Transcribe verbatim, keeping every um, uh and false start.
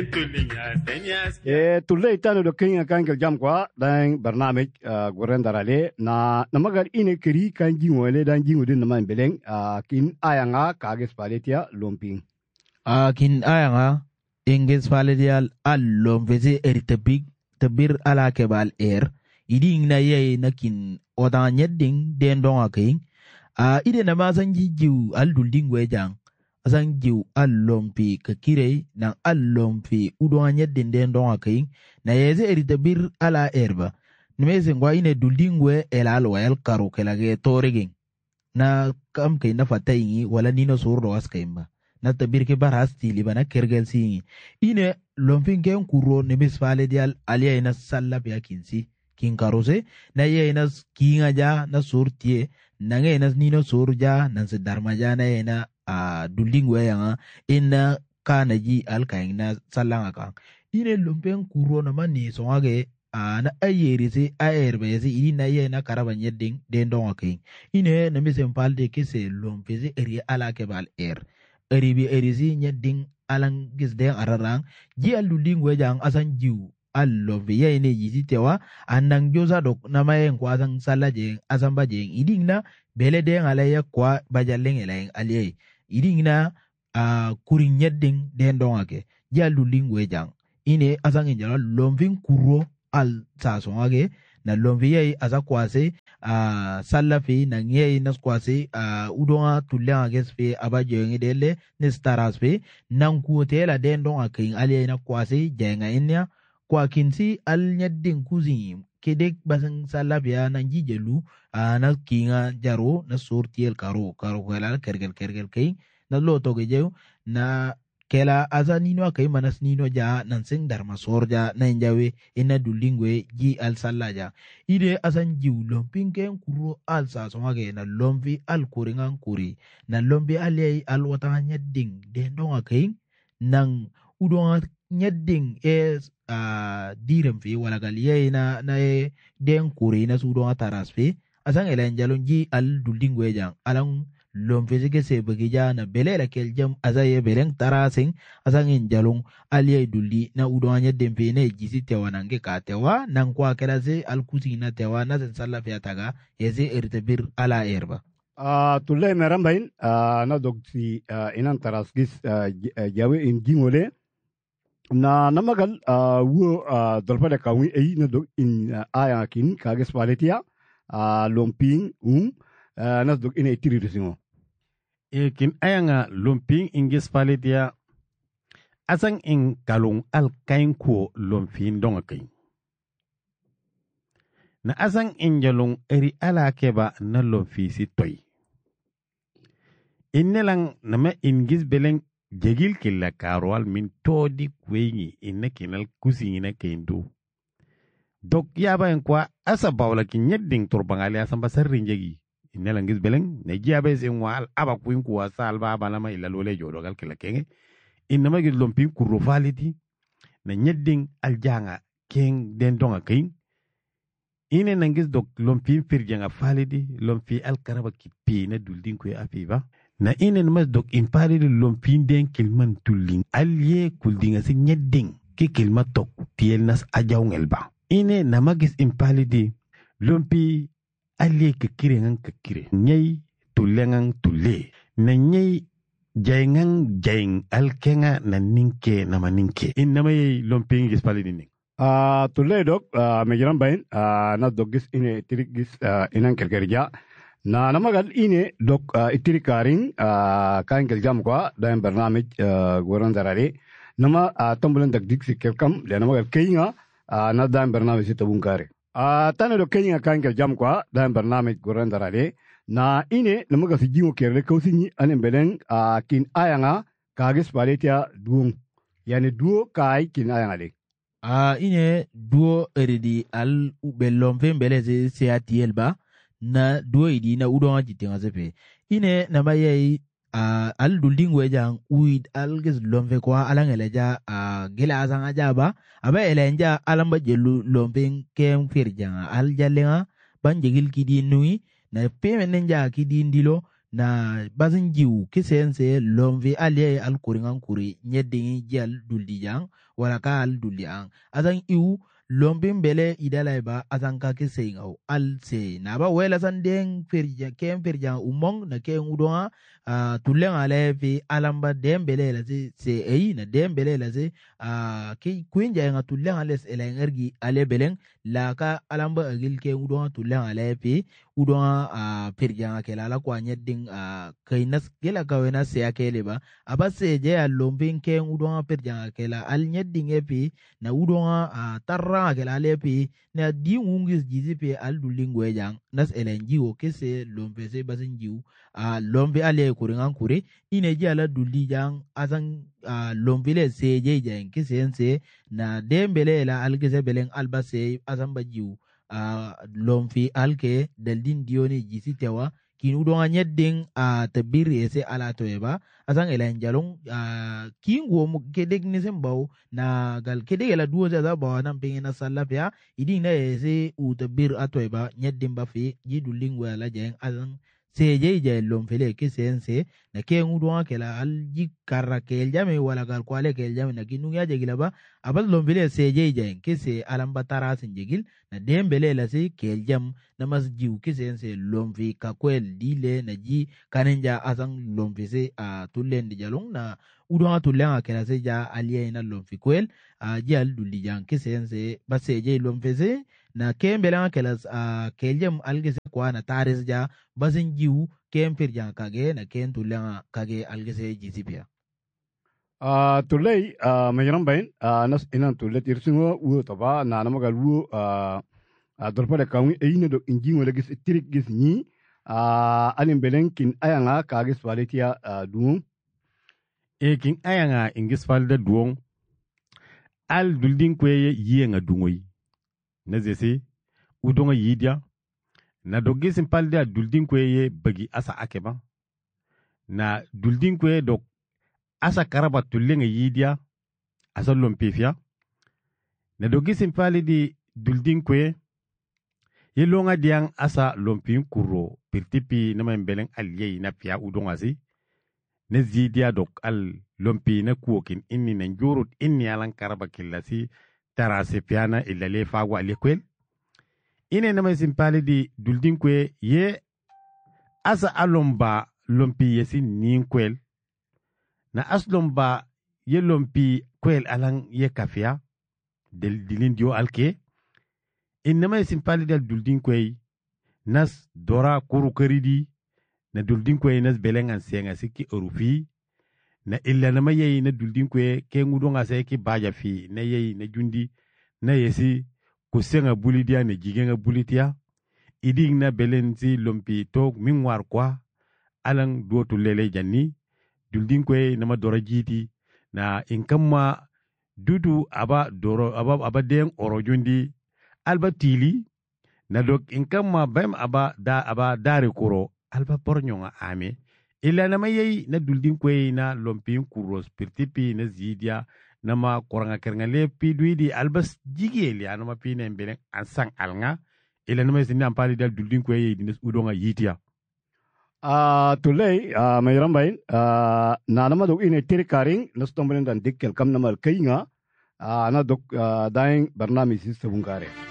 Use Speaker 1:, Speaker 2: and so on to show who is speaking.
Speaker 1: e tulle itano do kenya kankel jam kwa dan barnamij goren darale na namagal ine kiri kan jingole dan jingudin naman beleng kin ayanga kages paletia lomping
Speaker 2: a kin ayanga inges paletia al lompese eritabig tabir ala kebal er iding na ye nakin odan yedding den don aking a ide na masan jijiu al dulding wejang asan jiu allompi kakire na allompi udon yedding den don aking na yeze eritabir ala erba nimeze ngwa ine duldingwe el alwa el karo kelage toreging na kam kay na fatayingi wala nino surdo askaimba na tabir ke baras tili bana kergel singi ine lompin ken kuro nimis fale dial alia ina sallab ya kinsi kin karose na ye ina kinga ja na surtie na nge ina nino surja na se dharma ja na ina a duldingwe yanga ina kana ji alkaing na sallanga kang ine lompin kuro na mani songage ana ayerisi ayerbesi ini na ye na karaban yedding den don aking ine na misen palde kese lompese eri ala kebal er eri bi erisi yedding alang gis den ararang ji aluding wejang asan jiu allo ye ne yisi tewa anang josa dok na mayen kwa asang salaje asang bajeng iding na bele den alaya kwa bajaleng eleng aliye iding na a kurin yedding den don ake ji aluding wejang ine asang injala lompin kuro al sasongage na lomviye aza kwase a salafi na ngiye nas kwase a udonga tulenga gesfe abaje ngedele ne starasfe nan kuotela den don akin aliye na kwase jenga enya kwa kinsi al nyaddin kuzi kedek basan salafia na jijelu a na kinga jaro na sortiel karo karo kala kergel kergel kay na loto gejew na kela aza nino akay manas nino ja nanseng dharma sorja na injawe ina dulingwe ji al salaja ide asan jiu lompin ken kuro al sa somage na lompi al kuringan kuri na lompi aliyay al wata nyadding den don akay nang udonga nyadding e uh, direm fi wala galiyay na na e den kuri na sudonga taras fi asan elen jalon ji al dulingwe jang alang lomfese ke se bagija na belela kel jam azaye beleng tarasing asangin jalung aliye dulli na udwanya dempe ne jisi tewa nange ka tewa nang kwa kelase alkusi na tewa na sen salla fi ataga yeze ertabir ala erba
Speaker 1: a tulle merambain na dogti inan taras gis jawe in jingole na namagal wo dolpade kawi ei na dog in aya kin kages paletia lomping um nas dog ina itiri resingo
Speaker 3: ekin ayanga lomping ingis paletia asang in kalung al kain ko lomping donga kain na asang in jalung eri ala keba na lomfi si toy innelang nama ingis beleng jegil killa karwal min todi kwengi inna kinal kusi ina kendo dok yaba en kwa asa bawla kin yedding turbangali asamba sarrin jegi inela ngis beleng ne jiabe se wal aba kuin ku wasal ba balama ila lole jodo gal kala kenge inama gis lompin ku rofaliti na yedding aljanga ken den donga kain ine nangis dok lompin firjanga falidi lompi alkaraba kipi na duldin ku afiba na ine mas dok impari lompin den kilman tullin alye kuldinga se yedding ke kilma tok tiel nas ajawngal ba ine namagis impalidi lompi alye kekire ngang kekire nyai tulengang tule na nyai jaingang jaing alkenga na ninke na maninke in namay lomping gis palidi ning
Speaker 1: a tulle dok me jiran bain na dog gis ine tirik gis inan kerkerja na namagal ine dok itiri karing kan kel jam kwa dan barnamij goran zarare nama tombulan dak dik sikelkam le namagal keinga na dan barnamij sitabungkare a tane do kenya kankel jam kwa dan barnamij goran darale na ine namaga si jingo kerle kausini anen belen a kin ayanga kages paletia duong yani duo kai kin ayanga le
Speaker 2: a ine duo eridi al ubelom fembele se se atielba na duo idi na udon jitinga sepe ine namaye a al dulding wejang uid al ges lomfe kwa alangeleja a gila asanga jaba aba elenja alamba jelu lompeng kem firjanga al jalenga ban jegil kidi nui na peme nenja kidi ndilo na bazin jiu kisense lomve aliye al kuringan kuri nyedin jal duldi jang wala ka al duldi ang azan iu lombin bele idala ba azan ka kise ngau al se na ba wela san den firja kem firja umong na ken udonga uh, tulen ale fi alamba dem bele la se se ei na dem bele la se uh, ki kuinja nga tulen ale se la ngergi ale beleng la ka alamba agil ken udonga tulen ale fi udonga uh, firja ke la la kwa nyedin uh, kainas gela ka wena se akele ba abase je al lombin ken udonga firja ke la al nyedin epi na udonga uh, tarra ke la lepi na di ungis jizi pe al dulingwe jang nas elenji o kese lombe se basin jiu a lombe ale kuringan kure ine ji ala dulli jang azan uh, lombe le se je jang kese ense na dembele la al kese belen albase azan ba jiu a lomfi alke daldin dioni jisi tewa kin udonga nyedden a tabiri ese ala toeba azan elen jalong a kin go mu kedek ni sembaw na gal kedek la duo za ba nan pengena salafia idin na ese u tabir atoeba nyedden ba fi jidu lingwa la jeng azan seje je lomfele kisense na ke udonga kela al jikara kel jame wala gal kwale kel jame na kinu ya jegila ba abal lomfele seje je kese alamba tarasin jegil na dembele la se kel jam na mas jiu kisense lomfi kakwel dile na ji kanenja azang lomfi se a tulen di jalong na udonga tulen kela se ja aliye na lomfi kwel a ji al duli jang kisense ba seje lomfi se na kembele kela a kel jam algese kwa na taris ja bazin jiu kem firjan kage na ken tulen kage algese jisipia
Speaker 1: Uh, tulay uh, mayroon ba yun? Uh, nas inan tulay tirsingo uo taba na namagal uo uh, uh, dolpada kawin ayina do injingo lagis itirik gis ni uh, alin belen kin ayanga kagis walitia uh, duong
Speaker 3: e kin ayanga ingis falda duong al duldin kweye yienga dungoy na zese udonga yidia na dogisin palda duldin kweye bagi asa akeba na duldin kweye dok asa karaba tullenga yidia asa lompefia na dogi simpali di duldin kwe yelonga diang asa lompin kuro pirtipi nama mbeleng aliyei na pia udonga si na zidia dok al lompi na kuokin inni na njurut inni alan karaba killasi tarase piana ilale fagwa alikwel ine nama simpali di duldin kwe ye asa alomba lompi yesi ninkwel na aslom ba ye lompi kwel alang ye kafia del dilin dio alke innama simpali dal duldin kwey nas dora kuru karidi na duldin kwey nas belengan senga siki orufi na illa nama yey na duldin kwey ke ngudonga se ki baja fi na yey na jundi na yesi kusenga bulidia na jigenga bulitia iding na belenzi lompi tok mingwar kwa alang duotu lele janni duldin kwe nama dora jiti na inkamma dudu aba doro aba aba den orojundi alba tili na dok inkamma bam aba da aba dare kuro alba pornyonga ame ila nama yei na duldin kwe na lompin kuros pirtipi na zidia nama koranga keranga le piduidi albas jigeli anama pine mbelen ansang alnga ila nama sinna ampali dal duldin kwe yei dinas udonga yitia
Speaker 1: Uh, tulay uh, mayroon ba yun? Uh, na naman dog ine tirikaring nastombalin dan dikkel kam namal kainga uh, na dog uh, daing barnami si sabungkare.